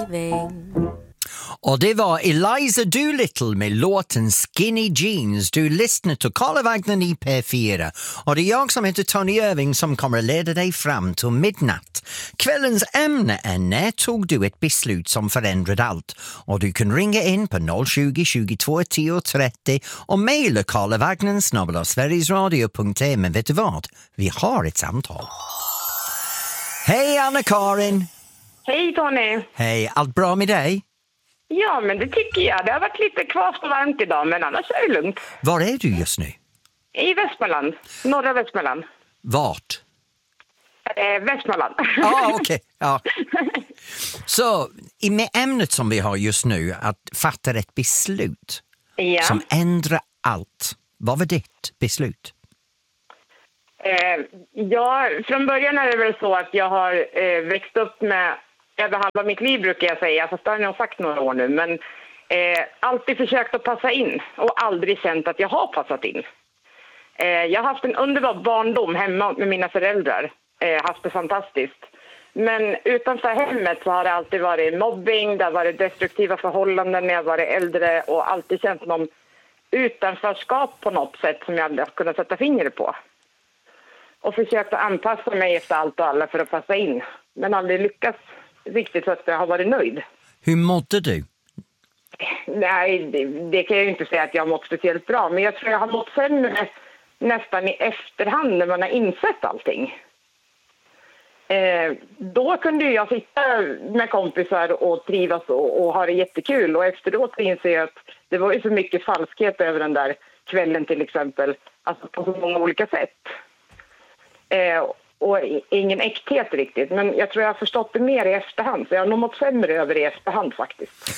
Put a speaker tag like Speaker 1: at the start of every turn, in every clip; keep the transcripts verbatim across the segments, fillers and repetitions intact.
Speaker 1: living.
Speaker 2: Och det var Eliza Doolittle med låten Skinny Jeans. Du lyssnar till Karla Wagner i P fyra. Och det är jag som heter Tony Irving som kommer att leda dig fram till midnatt. Kvällens ämne är när tog du ett beslut som förändrade allt? Och du kan ringa in på noll tjugo, tjugotvå, tio, trettio och mejla Karla Wagner snabel-a sverigesradio punkt se. Men vet du vad? Vi har ett samtal. Hej Anna-Karin!
Speaker 3: Hej Tony!
Speaker 2: Hej, allt bra med dig?
Speaker 3: Ja, men det tycker jag. Det har varit lite kvast och varmt idag, men annars är det lugnt.
Speaker 2: Var är du just nu?
Speaker 3: I Västmanland. Norra Västmanland.
Speaker 2: Vart?
Speaker 3: Eh, Västmanland.
Speaker 2: Ah, okej. Okay. Ja. Så, med ämnet som vi har just nu, att fatta ett beslut
Speaker 3: Ja.
Speaker 2: som ändrar allt. Vad var ditt beslut?
Speaker 3: Eh, ja, från början är det väl så att jag har eh, växt upp med över halva mitt liv brukar jag säga, fast det har jag nog sagt några år nu, men eh, alltid försökt att passa in och aldrig känt att jag har passat in. Eh, jag har haft en underbar barndom hemma med mina föräldrar, eh, haft det fantastiskt. Men utanför hemmet så har det alltid varit mobbing, det har varit destruktiva förhållanden när jag varit äldre och alltid känt någon utanförskap på något sätt som jag aldrig har kunnat sätta fingret på. Och försökt att anpassa mig efter allt och alla för att passa in, men aldrig lyckats riktigt så att jag har varit nöjd.
Speaker 2: Hur mådde du?
Speaker 3: Nej, det, det kan jag ju inte säga att jag har mått speciellt bra. Men jag tror jag har mått sämre nästan i efterhand när man har insett allting. Eh, då kunde jag sitta med kompisar och trivas och, och ha det jättekul. Och efteråt inser jag att det var ju så mycket falskhet över den där kvällen till exempel. Alltså på så många olika sätt. Eh, Och ingen äkthet riktigt. Men jag tror jag har förstått det mer i efterhand. Så jag har nog mått sämre över det i efterhand faktiskt.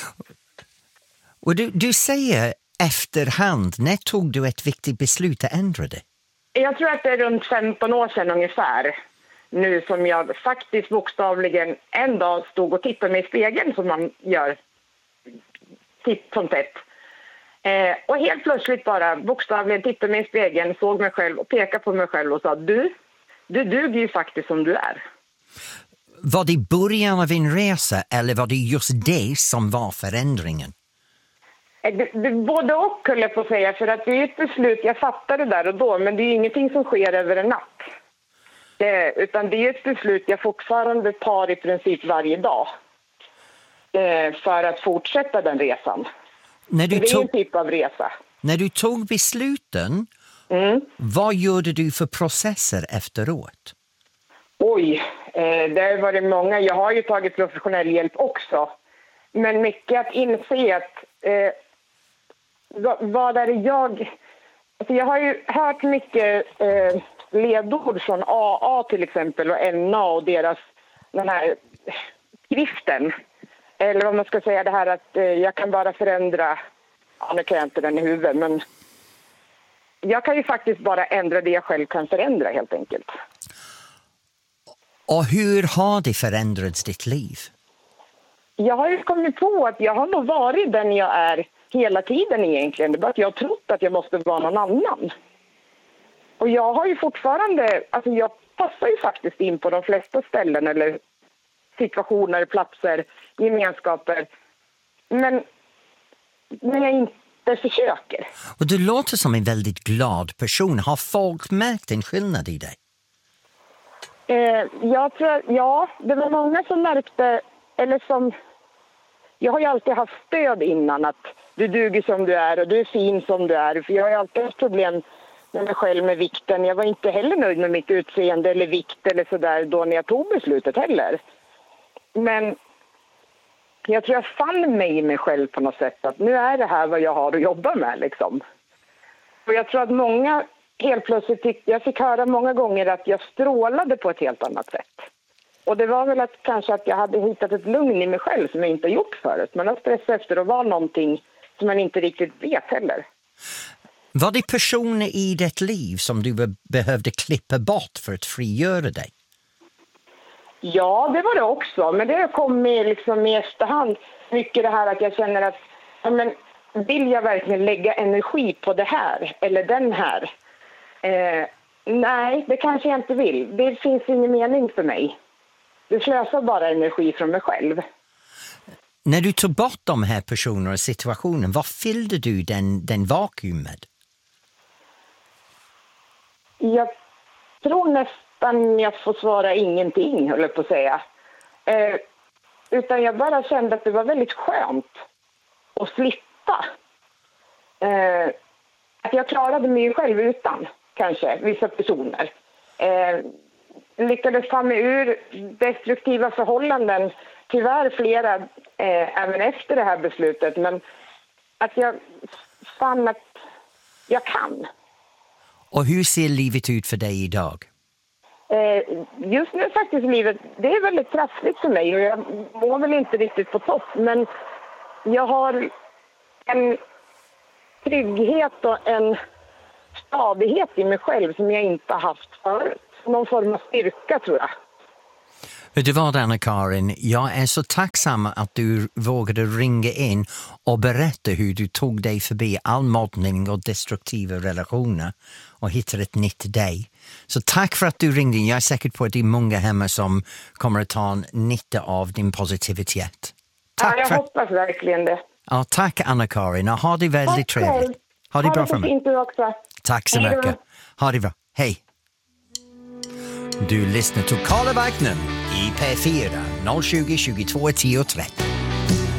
Speaker 2: Och du, du säger efterhand. När tog du ett viktigt beslut att ändra det?
Speaker 3: Jag tror att det är runt femton år sedan ungefär. Nu som jag faktiskt bokstavligen en dag stod och tittade mig i spegeln som man gör titt som tätt. Eh, och helt plötsligt bara bokstavligen tittade mig i spegeln, såg mig själv och pekade på mig själv och sa du... Du duger ju faktiskt som du är.
Speaker 2: Var det början av en resa eller var det just det som var förändringen?
Speaker 3: Det, det, både och skulle jag få säga, för att det är ett beslut, jag fattade där och då, men det är ingenting som sker över en natt. Det, utan det är ett beslut jag fortfarande tar i princip varje dag eh, för att fortsätta den resan.
Speaker 2: När du
Speaker 3: det är
Speaker 2: tog,
Speaker 3: en typ av resa.
Speaker 2: När du tog besluten,
Speaker 3: mm.
Speaker 2: vad gjorde du för processer efteråt?
Speaker 3: Oj, eh, det har varit många. Jag har ju tagit professionell hjälp också. Men mycket att inse att eh, vad, vad är det jag... Alltså jag har ju hört mycket eh, ledord från A A till exempel och N A och deras den här skriften. Eller vad man ska säga, det här att eh, jag kan bara förändra... Ja, nu kan jag inte den i huvudet, men jag kan ju faktiskt bara ändra det jag själv kan förändra helt enkelt.
Speaker 2: Och hur har det förändrats ditt liv?
Speaker 3: Jag har ju kommit på att jag har nog varit den jag är hela tiden egentligen. Det är bara att jag har trott att jag måste vara någon annan. Och jag har ju fortfarande, alltså jag passar ju faktiskt in på de flesta ställen eller situationer, platser, gemenskaper. Men när jag inte försöker.
Speaker 2: Och du låter som en väldigt glad person. Har folk märkt en skillnad i dig?
Speaker 3: Eh, jag tror, ja, det var många som märkte, eller som, jag har ju alltid haft stöd innan att du duger som du är och du är fin som du är. För jag har ju alltid haft problem med mig själv med vikten. Jag var inte heller nöjd med mitt utseende eller vikt eller sådär då när jag tog beslutet heller. Men jag tror jag fann mig i mig själv på något sätt att nu är det här vad jag har att jobba med liksom. Och jag tror att många helt plötsligt tyckte, jag fick höra många gånger att jag strålade på ett helt annat sätt. Och det var väl att kanske att jag hade hittat ett lugn i mig själv som jag inte gjort förut. Man har stressat efter att vara någonting som man inte riktigt vet heller.
Speaker 2: Var det personer i ditt liv som du be- behövde klippa bort för att frigöra dig?
Speaker 3: Ja, det var det också. Men det kom med liksom i efterhand. Mycket det här att jag känner att ja, men, vill jag verkligen lägga energi på det här eller den här? Eh, nej, det kanske jag inte vill. Det finns ingen mening för mig. Det slösar bara energi från mig själv.
Speaker 2: när du tog bort de här personerna och situationen, vad fyllde du den, den vakuum med?
Speaker 3: Jag tror nästan jag får svara ingenting, höll jag på att säga. Eh, utan jag bara kände att det var väldigt skönt att slippa. Eh, att jag klarade mig själv utan, kanske, vissa personer. Eh, lyckades ta mig ur destruktiva förhållanden, tyvärr flera eh, även efter det här beslutet. Men att jag fann att jag kan.
Speaker 2: Och hur ser livet ut för dig idag?
Speaker 3: Eh, just nu faktiskt livet, det är väldigt trassligt för mig och jag mår väl inte riktigt på topp. Men jag har en trygghet och en stadighet i mig själv som jag inte har haft förut. Någon form av styrka, tror jag.
Speaker 2: Vet du vad, Anna-Karin? Jag är så tacksam att du vågade ringa in och berätta hur du tog dig förbi all mobbning och destruktiva relationer och hittade ett nytt dig. Så tack för att du ringde in. Jag är säker på att det är många hemma som kommer att ta en nytta av din positivitet. Tack
Speaker 3: ja, jag
Speaker 2: för...
Speaker 3: hoppas verkligen det.
Speaker 2: Ja, tack Anna-Karin och ha det väldigt
Speaker 3: tack
Speaker 2: trevligt.
Speaker 3: Själv.
Speaker 2: Ha det
Speaker 3: ha
Speaker 2: bra
Speaker 3: det
Speaker 2: för mig.
Speaker 3: Fint du också.
Speaker 2: Tack så
Speaker 3: Hej
Speaker 2: mycket. Ha det bra. Hej. Du lyssnar till Karla Wagner i P fyra noll tjugo tjugotvå tio trettio.